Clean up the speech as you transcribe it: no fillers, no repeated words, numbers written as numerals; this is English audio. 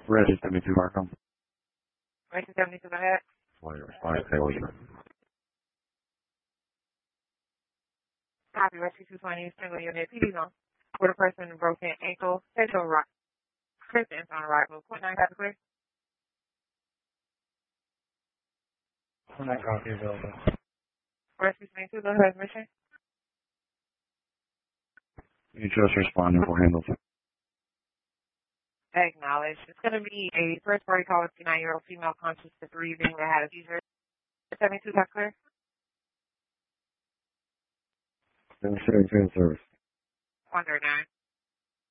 Reggie 72 Markham. Reggie 72, go ahead. Well, you're responding to what you Copy, Reggie 220, single unit, PD zone. With a person with broken ankle, facial rock. Christians on arrival. Point 9, copy, clear. That copy available. Rescue 22, go ahead, mission. You just responded. We'll handle it. Acknowledge. It's going to be a first party call with 59-year-old female conscious of breathing that had a seizure. 72, copy, clear. 72 service. 139.